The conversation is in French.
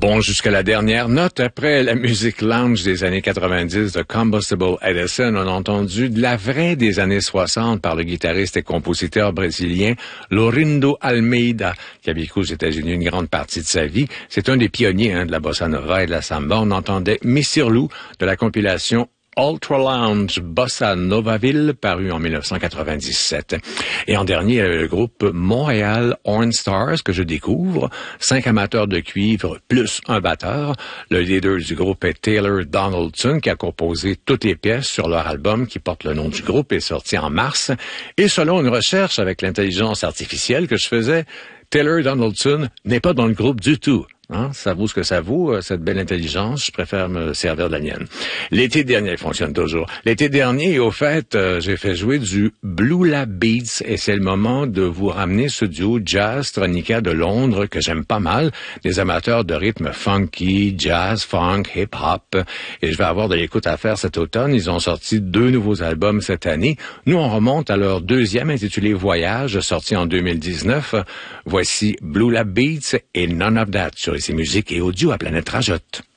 Bon, jusqu'à la dernière note, après la musique lounge des années 90 de Combustible Edison, on a entendu de la vraie des années 60 par le guitariste et compositeur brésilien Laurindo Almeida, qui a vécu aux États-Unis une grande partie de sa vie. C'est un des pionniers de la bossa nova et de la samba. On entendait Missirlou de la compilation Ultra Lounge Bossa Novaville, paru en 1997. Et en dernier, le groupe Montréal Horn Stars, que je découvre. 5 amateurs de cuivre plus un batteur. Le leader du groupe est Taylor Donaldson, qui a composé toutes les pièces sur leur album qui porte le nom du groupe et sorti en mars. Et selon une recherche avec l'intelligence artificielle que je faisais, Taylor Donaldson n'est pas dans le groupe du tout. Ça vaut ce que ça vaut, cette belle intelligence. Je préfère me servir de la mienne. L'été dernier, elle fonctionne toujours. L'été dernier, au fait, j'ai fait jouer du Blue Lab Beats et c'est le moment de vous ramener ce duo jazz tronica de Londres que j'aime pas mal. Des amateurs de rythme funky, jazz, funk, hip-hop. Et je vais avoir de l'écoute à faire cet automne. Ils ont sorti 2 nouveaux albums cette année. Nous, on remonte à leur deuxième intitulé Voyage, sorti en 2019. Voici Blue Lab Beats et None of That sur ici Musique et Audio à Planète Rajotte.